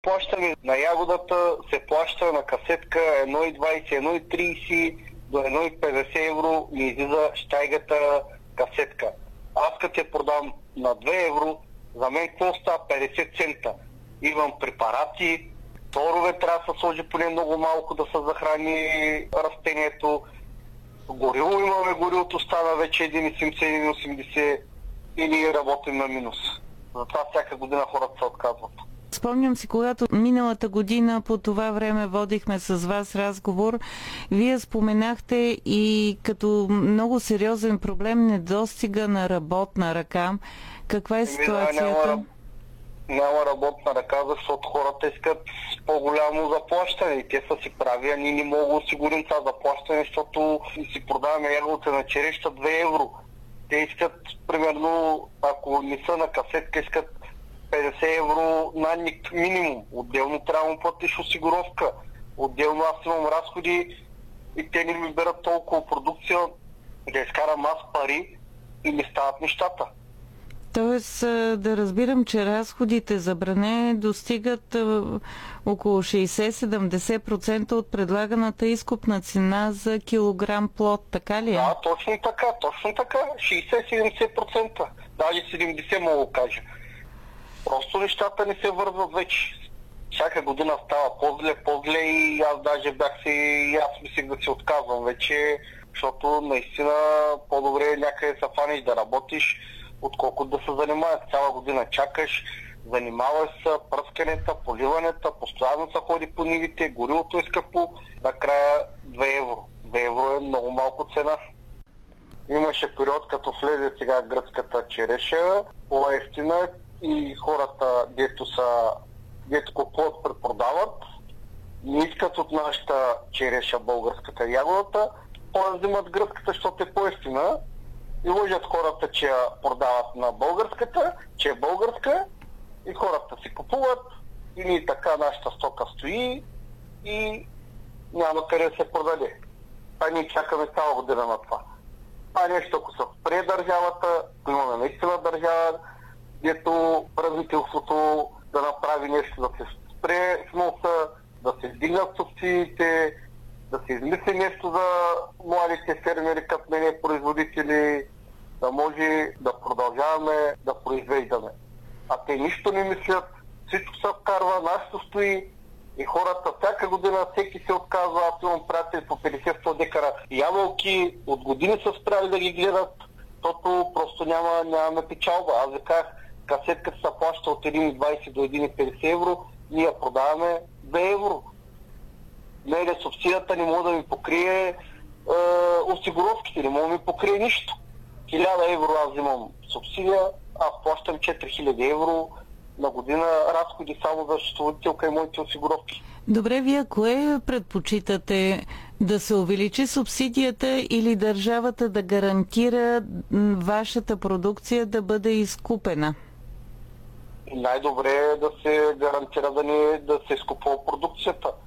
Плащане на ягодата се плаща на касетка 1,20, 1,30 до 1,50 евро ми излиза щайгата касетка. Аз като я продам на 2 евро, за мен какво става? 50 цента. Имам препарати, торове трябва да се сложи поне много малко да се захрани растението. Гориво имаме, горивото стана вече 1,70-1,80 и ние работим на минус. Затова всяка година хората се отказват. Спомням си, когато миналата година по това време водихме с вас разговор, вие споменахте и като много сериозен проблем недостига на работна ръка. Каква е ситуацията? Няма работна ръка, защото хората искат по-голямо заплащане и те са си прави, а ние не мога да осигурим това заплащане, защото си продаваме ягодите на череща 2 евро. Те искат, примерно, ако не са на касетка, искат 50 евро надник минимум. Отделно трябва да му платиш осигуровка. Отделно аз имам разходи и те не ми берат толкова продукция да изкарам аз пари и не стават нещата. Тоест да разбирам, че разходите за бране достигат около 60-70% от предлаганата изкупна цена за килограм плод, така ли е? Да, точно така. 60-70%. Даже 70% мога да кажа. Просто нещата не се вързват вече. Всяка година става по-зле и аз даже и аз мислех да се отказвам вече, защото наистина по-добре е някъде се фаниш да работиш, отколкото да се занимаваш. Цяла година чакаш, занимаваш се, пръсканета, поливанета, постоянно се ходи по нивите, горивото е скъпо, накрая 2 евро. 2 евро е много малко цена. Имаше период, като влезе сега гръцката череша, по-ефтина и хората, дето купуват, препродават, не искат от нашата череша българската ягодата, по-взимат гръцката, защото е по-ефтина и лъжат хората, че я продават на българската, че е българска и хората си купуват и ние така нашата стока стои и няма къде да се продаде. А ние чакаме цяла година на това. А нещо, ако се спре държавата, имаме наистина държава, дето правителството да направи нещо, да се спре вноса, да се вдигнат субсидиите, да се измисли нещо за младите фермери, като мене производители, да може да продължаваме да произвеждаме. А те нищо не мислят, всичко се вкарва, нашето стои и хората всяка година всеки се отказва. Аз имам приятели по 50-100 декара ябълки, от години са спряли да ги гледат, защото просто нямаме печалба. Аз ви казах, касетката се плаща от 1,20 до 1,50 евро, ние я продаваме 2 евро. Мене субсидията не може да ми покрие осигуровките, не може да ми покрие нищо. 1000 евро аз взимам субсидия, аз плащам 4000 евро на година разходи само за счетоводителка и моите осигуровки. Добре, вие кое предпочитате, да се увеличи субсидията или държавата да гарантира вашата продукция да бъде изкупена? Най-добре е да се гарантира да се изкупува продукцията.